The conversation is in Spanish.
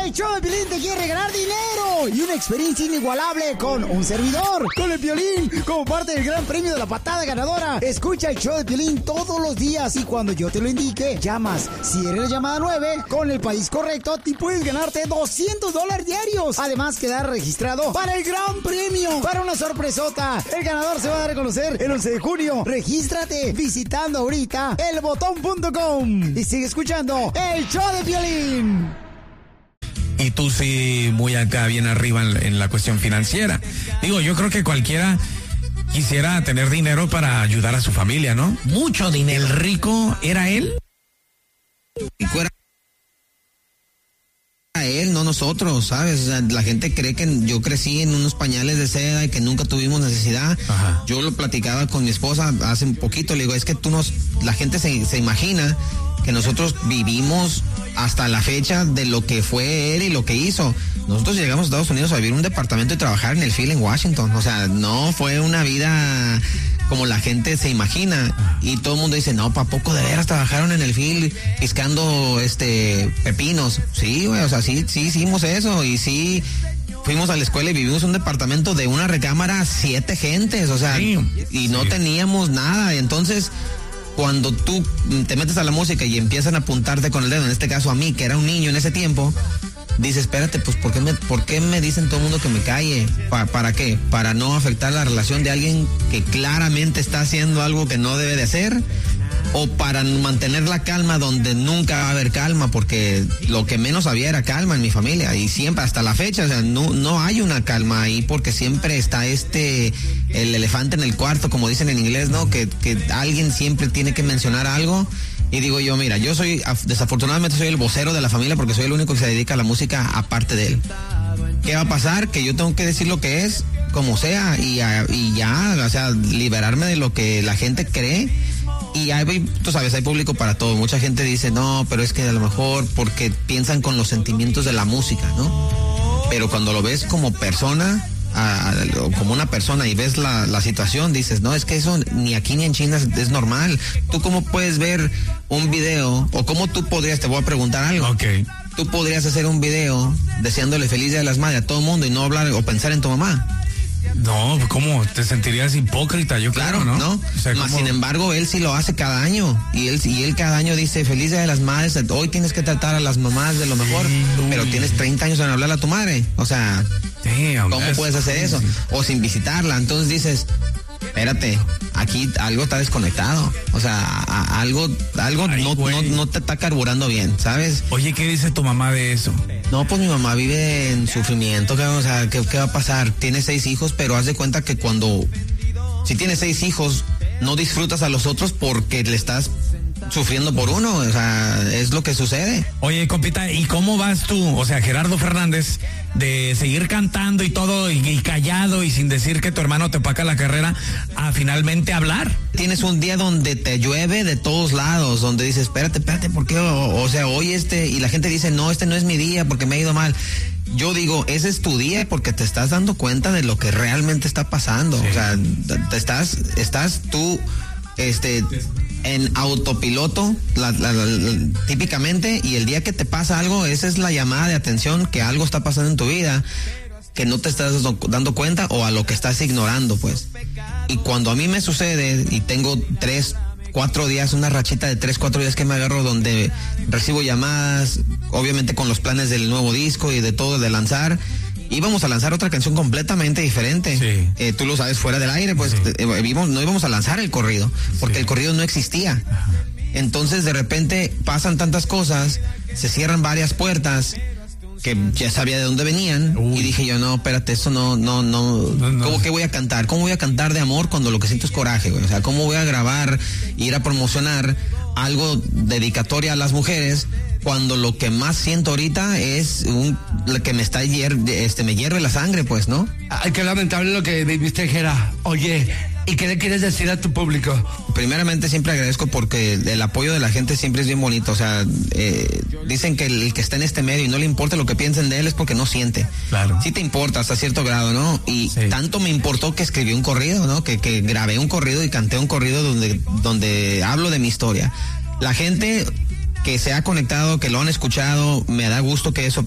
El show de Piolín te quiere regalar dinero y una experiencia inigualable con un servidor, con el Piolín, como parte del gran premio de la patada ganadora. Escucha el show de Piolín todos los días y cuando yo te lo indique, llamas. Si eres la llamada 9, con el país correcto, te puedes ganarte $200 diarios. Además, quedar registrado para el gran premio, para una sorpresota. El ganador se va a dar a conocer el 11 de junio. Regístrate visitando ahorita elbotón.com y sigue escuchando el show de Piolín. Y tú sí, muy acá, bien arriba en la cuestión financiera. Digo, yo creo que cualquiera quisiera tener dinero para ayudar a su familia, ¿no? Mucho dinero. ¿El rico era él? A él, no nosotros, ¿sabes? O sea, la gente cree que yo crecí en unos pañales de seda y que nunca tuvimos necesidad. Ajá. Yo lo platicaba con mi esposa hace un poquito, le digo, es que la gente se imagina que nosotros vivimos hasta la fecha de lo que fue él y lo que hizo. Nosotros llegamos a Estados Unidos a vivir en un departamento y trabajar en el field en Washington. O sea, no fue una vida como la gente se imagina. Y todo el mundo dice, no, ¿pa' poco de veras trabajaron en el field piscando pepinos? Sí, güey, o sea, sí hicimos eso y sí fuimos a la escuela y vivimos en un departamento de una recámara 7 gentes, o sea, sí, y no teníamos nada. Entonces, cuando tú te metes a la música y empiezan a apuntarte con el dedo, en este caso a mí, que era un niño en ese tiempo, dices, espérate, pues ¿por qué me dicen todo el mundo que me calle? ¿Para qué? ¿Para no afectar la relación de alguien que claramente está haciendo algo que no debe de hacer? ¿O para mantener la calma donde nunca va a haber calma? Porque lo que menos había era calma en mi familia y siempre, hasta la fecha, o sea, no hay una calma ahí porque siempre está el elefante en el cuarto, como dicen en inglés, ¿no? Que alguien siempre tiene que mencionar algo. Y digo yo, mira, yo desafortunadamente soy el vocero de la familia porque soy el único que se dedica a la música aparte de él. ¿Qué va a pasar? Que yo tengo que decir lo que es, como sea, y ya, o sea, liberarme de lo que la gente cree. Y tú sabes, hay público para todo. Mucha gente dice, no, pero es que a lo mejor porque piensan con los sentimientos de la música, ¿no? Pero cuando lo ves como persona, como una persona y ves la situación, dices, no, es que eso ni aquí ni en China es normal. ¿Tú cómo puedes ver un video? O cómo tú podrías, te voy a preguntar algo. Okay. Tú podrías hacer un video deseándole feliz Día de las Madres a todo el mundo y no hablar o pensar en tu mamá. No, ¿cómo? Te sentirías hipócrita, yo claro, ¿no? ¿no? O sea, sin embargo, él sí lo hace cada año. Y él cada año dice, feliz Día de las Madres, hoy tienes que tratar a las mamás de lo mejor, pero tienes 30 años sin hablarle a tu madre. O sea, ¿cómo puedes hacer eso? O sin visitarla. Entonces dices, espérate, aquí algo está desconectado. O sea, algo no te está carburando bien, ¿sabes? Oye, ¿qué dice tu mamá de eso? No, pues mi mamá vive en sufrimiento, o sea, ¿qué va a pasar? Tiene 6 hijos, pero haz de cuenta que si tienes 6 hijos, no disfrutas a los otros porque le estás sufriendo por uno, o sea, es lo que sucede. Oye, compita, ¿y cómo vas tú? O sea, Gerardo Fernández, de seguir cantando y todo, y callado y sin decir que tu hermano te paga la carrera, a finalmente hablar. Tienes un día donde te llueve de todos lados, donde dices, espérate, ¿por qué? O sea, hoy y la gente dice, no, este no es mi día porque me ha ido mal. Yo digo, ese es tu día porque te estás dando cuenta de lo que realmente está pasando. Sí. O sea, estás tú, en autopiloto, típicamente, y el día que te pasa algo, esa es la llamada de atención que algo está pasando en tu vida, que no te estás dando cuenta o a lo que estás ignorando, pues. Y cuando a mí me sucede y tengo 3-4 días, una rachita de 3-4 días que me agarro donde recibo llamadas, obviamente con los planes del nuevo disco y de todo, de lanzar, íbamos a lanzar otra canción completamente diferente. Sí. Tú lo sabes, fuera del aire, pues sí. No íbamos a lanzar el corrido, porque sí, el corrido no existía. Ajá. Entonces de repente pasan tantas cosas, se cierran varias puertas que ya sabía de dónde venían. Uy. Y dije yo, no, espérate, eso no. ¿Cómo que voy a cantar? ¿Cómo voy a cantar de amor cuando lo que siento es coraje, güey? O sea, ¿cómo voy a grabar, ir a promocionar algo dedicatoria a las mujeres cuando lo que más siento ahorita es lo que me hierve la sangre, pues, ¿no? Ay, qué lamentable lo que viviste, Gera. Oye, ¿y qué le quieres decir a tu público? Primeramente, siempre agradezco porque el apoyo de la gente siempre es bien bonito. O sea, dicen que el que está en este medio y no le importa lo que piensen de él es porque no siente. Claro. Sí te importa hasta cierto grado, ¿no? Y sí, tanto me importó que escribí un corrido, ¿no? Que grabé un corrido y canté un corrido donde hablo de mi historia. La gente que se ha conectado, que lo han escuchado, me da gusto que eso